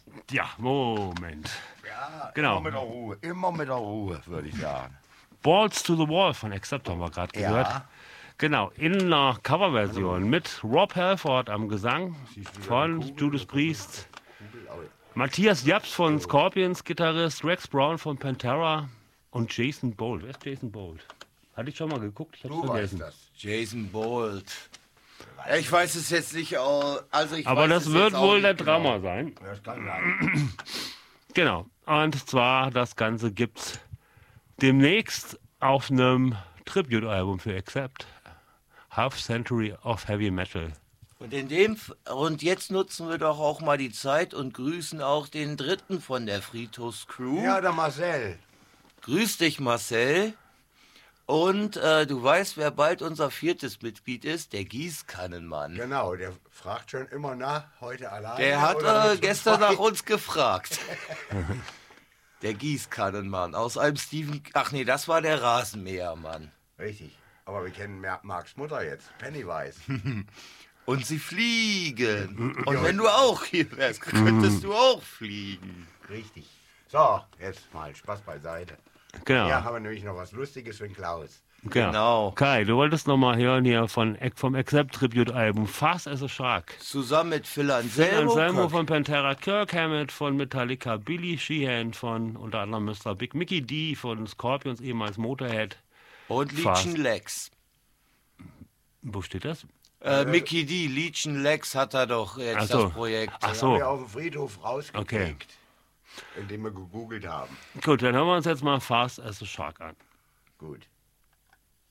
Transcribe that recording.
Ja, Moment. Ja, Genau. immer mit der Ruhe, würde ich sagen. Balls to the Wall von Accept haben wir gerade gehört. Ja. Genau, in einer Coverversion mit Rob Halford am Gesang von Judas Priest, Matthias Japs von Scorpions, Gitarrist, Rex Brown von Pantera und Jason Bolt. Wer ist Jason Bolt? Hatte ich schon mal geguckt, ich hab's Du vergessen. weißt das. Jason Bolt. Ja, ich weiß es jetzt nicht, also ich Aber weiß das es wird jetzt auch wohl der nicht Drama genau. sein. Das kann sein. Genau. Und zwar, das Ganze gibt's demnächst auf einem Tribute-Album für Accept. Half Century of Heavy Metal. Und jetzt nutzen wir doch auch mal die Zeit und grüßen auch den dritten von der Friedhofs-Crew. Ja, der Marcel. Grüß dich, Marcel. Und du weißt, wer bald unser 4. Mitglied ist? Der Gießkannenmann. Genau, der fragt schon immer nach, heute alleine. Der hat oder mit gestern zwei? nach uns gefragt. Der Gießkannenmann aus einem Ach nee, das war der Rasenmähermann. Richtig. Aber wir kennen Marks Mutter jetzt, Pennywise. Und sie fliegen. Und wenn du auch hier wärst, könntest du auch fliegen. Richtig. So, jetzt mal Spaß beiseite. Genau. Ja, haben wir nämlich noch was Lustiges für den Klaus. Genau. Kai, du wolltest noch mal hören hier vom Accept Tribute-Album Fast as a Shark. Zusammen mit Phil Phil Anselmo. Anselmo von Pantera, Kirk Hammett von Metallica, Billy Sheehan von unter anderem Mr. Big, Mickey D von Scorpions, ehemals Motorhead. Und Fast. Legion Legs. Wo steht das? Mickey D, Legion Legs hat er doch jetzt Ach so. das Projekt. Ach Haben so, wir auf dem Friedhof rausgekriegt, Okay. indem wir gegoogelt haben. gut, dann hören wir uns jetzt mal Fast as a Shark an. Gut.